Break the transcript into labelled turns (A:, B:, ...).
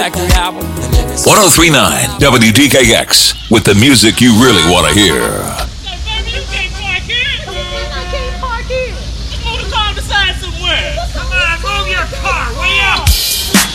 A: 1039 WDKX with the music you really want to hear.